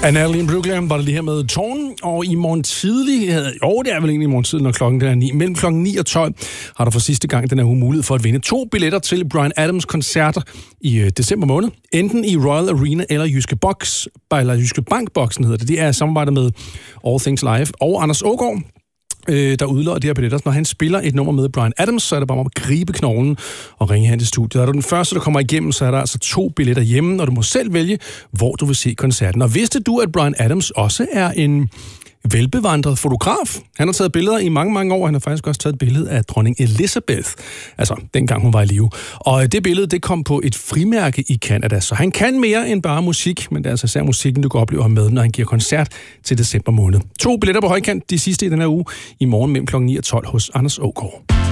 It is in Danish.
Natalie Brugler var det lige her med Tårn, og i morgen tidlig, det er vel egentlig i morgen tidlig, når klokken er 9, mellem klokken 9 og 12, har du for sidste gang den her uge mulighed for at vinde 2 billetter til Bryan Adams koncerter i december måned, enten i Royal Arena eller Jyske Bank-boksen hedder det. Det er samarbejdet med All Things Live og Anders Aagaard, der udlodder de her billetter. Når han spiller et nummer med Bryan Adams, så er det bare om at gribe knoglen og ringe hen til studiet. Er du den første, der kommer igennem, så er der altså 2 billetter hjemme, og du må selv vælge, hvor du vil se koncerten. Og vidste du, at Bryan Adams også er en velbevandret fotograf? Han har taget billeder i mange, mange år. Han har faktisk også taget et billede af dronning Elizabeth, altså dengang hun var i live. Og det billede, det kom på et frimærke i Canada, så han kan mere end bare musik, men det er altså især musikken, du kan opleve ham med, når han giver koncert til december måned. 2 billetter på højkant, de sidste i den her uge, i morgen mellem kl. 9 og 12 hos Anders Aagaard.